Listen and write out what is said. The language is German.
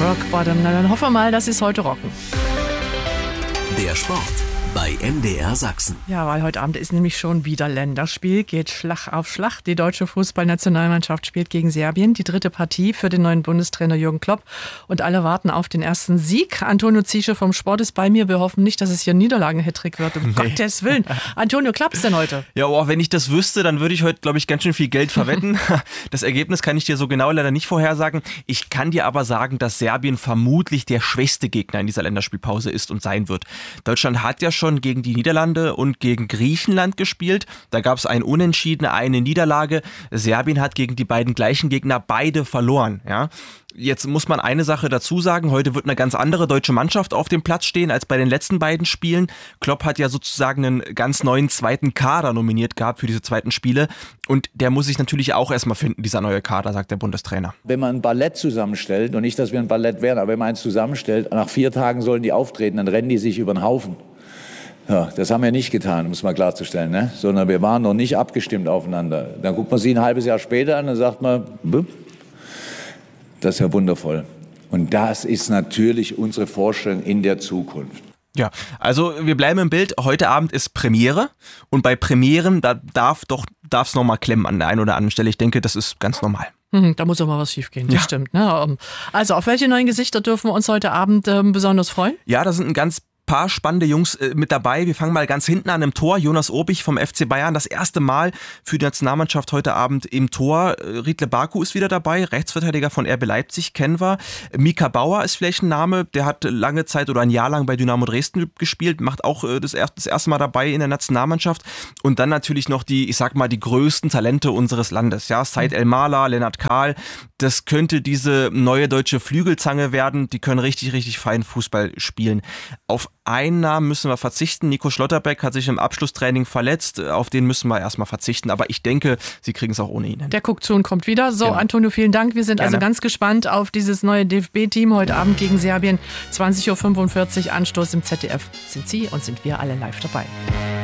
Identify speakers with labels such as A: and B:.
A: Rock Bottom. Na, dann hoffen wir mal, dass sie es heute rocken.
B: Der Sport bei MDR Sachsen.
A: Ja, weil heute Abend ist nämlich schon wieder Länderspiel, geht Schlag auf Schlag. Die deutsche Fußballnationalmannschaft spielt gegen Serbien, die dritte Partie für den neuen Bundestrainer Jürgen Klopp. Und alle warten auf den ersten Sieg. Antonio Ziesche vom Sport ist bei mir. Wir hoffen nicht, dass es hier ein Niederlagen-Hattrick wird. Um Gottes Willen. Antonio, klappt's denn heute?
C: Ja, oh, wenn ich das wüsste, dann würde ich heute, glaube ich, ganz schön viel Geld verwetten. Das Ergebnis kann ich dir so genau leider nicht vorhersagen. Ich kann dir aber sagen, dass Serbien vermutlich der schwächste Gegner in dieser Länderspielpause ist und sein wird. Deutschland hat ja schon gegen die Niederlande und gegen Griechenland gespielt. Da gab es ein Unentschieden, eine Niederlage. Serbien hat gegen die beiden gleichen Gegner beide verloren. Ja? Jetzt muss man eine Sache dazu sagen. Heute wird eine ganz andere deutsche Mannschaft auf dem Platz stehen als bei den letzten beiden Spielen. Klopp hat ja sozusagen einen ganz neuen zweiten Kader nominiert gehabt für diese zweiten Spiele. Und der muss sich natürlich auch erstmal finden, dieser neue Kader, sagt der Bundestrainer.
D: Wenn man ein Ballett zusammenstellt, und nicht, dass wir ein Ballett wären, aber wenn man eins zusammenstellt, nach 4 Tagen sollen die auftreten, dann rennen die sich über den Haufen. Ja, das haben wir nicht getan, um es mal klarzustellen, ne? Sondern wir waren noch nicht abgestimmt aufeinander. Dann guckt man sie ein halbes Jahr später an und sagt man, das ist ja wundervoll. Und das ist natürlich unsere Vorstellung in der Zukunft.
C: Ja, also wir bleiben im Bild. Heute Abend ist Premiere und bei Premieren, da darf's noch mal klemmen an der einen oder anderen Stelle. Ich denke, das ist ganz normal.
A: Da muss auch mal was schief gehen, das stimmt. Ne? Also auf welche neuen Gesichter dürfen wir uns heute Abend besonders freuen?
C: Ja, da sind ein ganz paar spannende Jungs mit dabei. Wir fangen mal ganz hinten an im Tor. Jonas Obich vom FC Bayern, das erste Mal für die Nationalmannschaft heute Abend im Tor. Riedle Baku ist wieder dabei, Rechtsverteidiger von RB Leipzig, kennen wir. Mika Bauer ist vielleicht ein Name, der hat lange Zeit oder ein Jahr lang bei Dynamo Dresden gespielt, macht auch das erste Mal dabei in der Nationalmannschaft. Und dann natürlich noch die größten Talente unseres Landes. Ja, Said El-Mala, Lennart Kahl, das könnte diese neue deutsche Flügelzange werden. Die können richtig, richtig fein Fußball spielen. Auf einen Namen müssen wir verzichten. Nico Schlotterbeck hat sich im Abschlusstraining verletzt. Auf den müssen wir erstmal verzichten. Aber ich denke, sie kriegen es auch ohne ihn hin.
A: Der guckt zu und kommt wieder. So, genau. Antonio, vielen Dank. Wir sind
C: Gerne.
A: Also ganz gespannt auf dieses neue DFB-Team heute Abend gegen Serbien. 20.45 Uhr Anstoß im ZDF. Sind Sie und sind wir alle live dabei.